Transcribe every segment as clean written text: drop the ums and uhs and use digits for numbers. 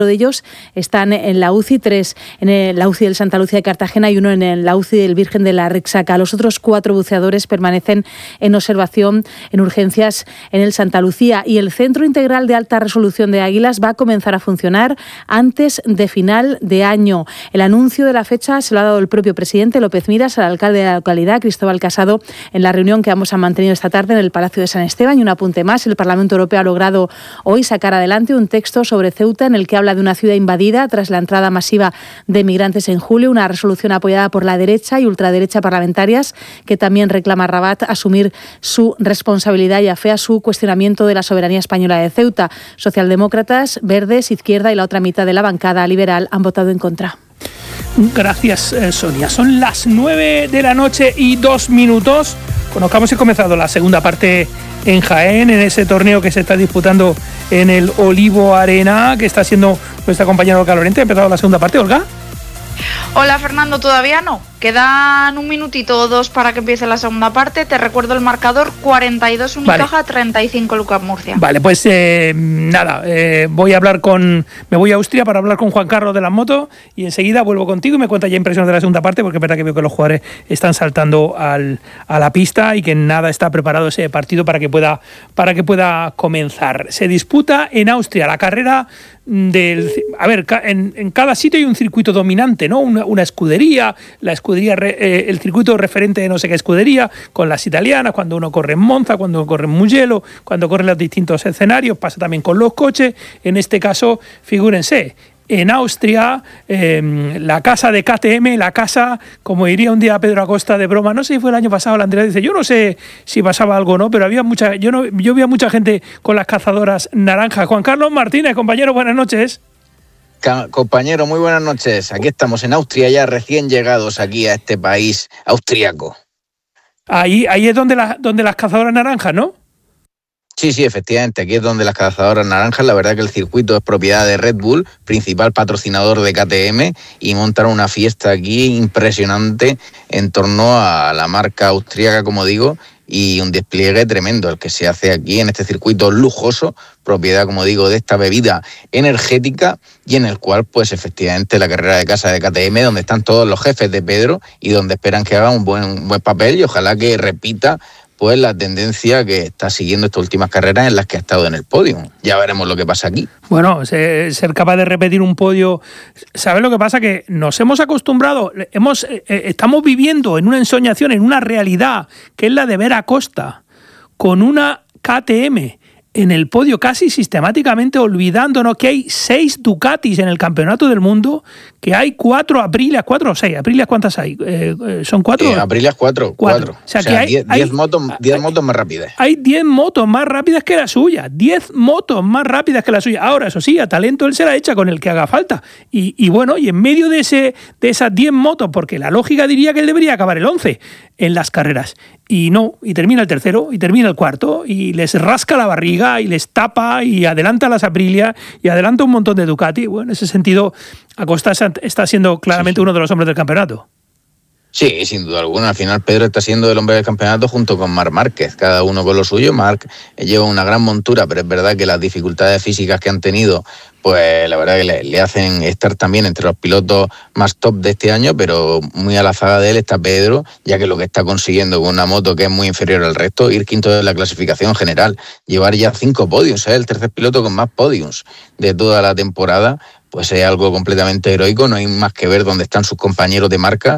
de ellos están en la UCI, 3 en la UCI del Santa Lucía de Cartagena y 1 en la UCI del Virgen de la Rixaca. Los otros 4 buceadores permanecen en observación en urgencias en el Santa Lucía, y el Centro Integral de Alta Resolución de Águilas va a comenzar a funcionar antes de final de año. El anuncio de la fecha se lo ha dado el propio presidente López Miras al alcalde de la localidad, Cristóbal Casado, en la reunión que ambos han mantenido esta tarde en el Palacio de San Esteban. Y un apunte más: el Parlamento Europeo ha logrado hoy sacar adelante un texto sobre Ceuta en el que habla de una ciudad invadida tras la entrada masiva de migrantes en julio, una resolución apoyada por la derecha y ultraderecha parlamentarias, que también reclama a Rabat asumir su responsabilidad y afea su cuestionamiento de la soberanía española de Ceuta. Socialdemócratas, Verdes, Izquierda y la otra mitad de la bancada liberal han votado en contra. Gracias, Sonia. Son las 9 de la noche y 2 minutos. Conozcamos, he comenzado la segunda parte en Jaén, en ese torneo que se está disputando en el Olivo Arena, que está siendo nuestra compañera Olga Lorente. Ha empezado la segunda parte, Olga. Hola, Fernando, todavía no. Quedan un minutito o 2 para que empiece la segunda parte. Te recuerdo el marcador: 42 Unicaja, 35 Lucas Murcia. Vale, pues nada, me voy a Austria para hablar con Juan Carlos de las motos, y enseguida vuelvo contigo y me cuentas ya impresiones de la segunda parte, porque es verdad que veo que los jugadores están saltando a la pista y que nada está preparado ese partido para que pueda comenzar. Se disputa en Austria la carrera en cada sitio hay un circuito dominante, ¿no? Una escudería, el circuito referente de no sé qué escudería, con las italianas, cuando uno corre en Monza, cuando uno corre en Mugello, cuando corre en los distintos escenarios. Pasa también con los coches. En este caso, figúrense, en Austria, la casa de KTM, la casa, como diría un día Pedro Acosta de broma, no sé si fue el año pasado, la Andrea dice, yo no sé si pasaba algo o no, pero yo vi a mucha gente con las cazadoras naranjas. Juan Carlos Martínez, compañero, buenas noches. Compañero, muy buenas noches. Aquí estamos en Austria, ya recién llegados aquí a este país austriaco. Ahí es donde las cazadoras naranjas, ¿no? Sí, efectivamente, aquí es donde las cazadoras naranjas. La verdad que el circuito es propiedad de Red Bull, principal patrocinador de KTM, y montaron una fiesta aquí impresionante en torno a la marca austríaca, como digo, y un despliegue tremendo el que se hace aquí en este circuito lujoso, propiedad, como digo, de esta bebida energética, y en el cual, pues efectivamente, la carrera de casa de KTM, donde están todos los jefes de Pedro y donde esperan que haga un buen papel, y ojalá que repita pues la tendencia que está siguiendo estas últimas carreras en las que ha estado en el podio. Ya veremos lo que pasa aquí. Bueno, ser capaz de repetir un podio. ¿Sabes lo que pasa? Que nos hemos acostumbrado, estamos viviendo en una ensoñación, en una realidad, que es la de ver a Costa con una KTM en el podio casi sistemáticamente, olvidándonos que hay 6 Ducatis en el campeonato del mundo, que hay 4 Aprilias, 4 o 6. ¿Aprilias cuántas hay? ¿Son 4? Aprilias 4. O sea que hay 10 motos más rápidas. Hay 10 motos más rápidas que la suya. 10 motos más rápidas que la suya. Ahora, eso sí, a talento él se la echa con el que haga falta. Y bueno, y en medio de esas 10 motos, porque la lógica diría que él debería acabar el 11 en las carreras. Y no, y termina el tercero, y termina el cuarto, y les rasca la barriga, y les tapa, y adelanta las Aprilia, y adelanta un montón de Ducati. Bueno, en ese sentido, Acosta está siendo claramente uno de los hombres del campeonato. Sí, sin duda alguna. Al final Pedro está siendo el hombre del campeonato junto con Marc Márquez, cada uno con lo suyo. Marc lleva una gran montura, pero es verdad que las dificultades físicas que han tenido, pues la verdad que le hacen estar también entre los pilotos más top de este año, pero muy a la zaga de él está Pedro, ya que lo que está consiguiendo con una moto que es muy inferior al resto, ir quinto de la clasificación general, llevar ya 5 podiums, el tercer piloto con más podiums de toda la temporada, pues es algo completamente heroico. No hay más que ver dónde están sus compañeros de marca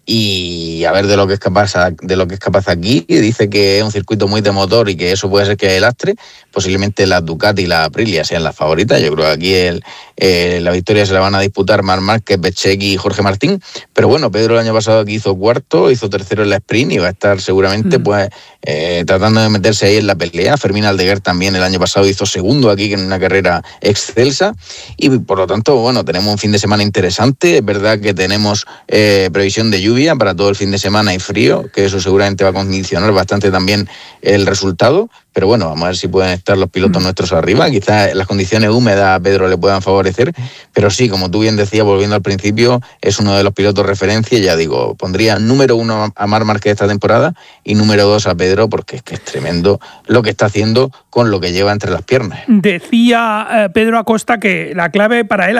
y a ver de lo que es capaz aquí. Dice que es un circuito muy de motor y que eso puede ser que el lastre. Posiblemente las Ducati y la Aprilia sean las favoritas. Yo creo que aquí la victoria se la van a disputar Marc Márquez, Bececchi y Jorge Martín. Pero bueno, Pedro el año pasado aquí hizo cuarto, hizo tercero en la sprint y va a estar seguramente tratando de meterse ahí en la pelea. Fermín Aldeguer también el año pasado hizo segundo aquí en una carrera excelsa, y por lo tanto, bueno, tenemos un fin de semana interesante. Es verdad que tenemos previsión de lluvia para todo el fin de semana y frío, que eso seguramente va a condicionar bastante también el resultado, pero bueno, vamos a ver si pueden estar los pilotos nuestros arriba. Quizás las condiciones húmedas a Pedro le puedan favorecer, pero sí, como tú bien decías, volviendo al principio, es uno de los pilotos referencia. Ya digo, pondría número 1 a Marc Márquez esta temporada y número 2 a Pedro, porque es que es tremendo lo que está haciendo con lo que lleva entre las piernas. Decía Pedro Acosta que la clave para él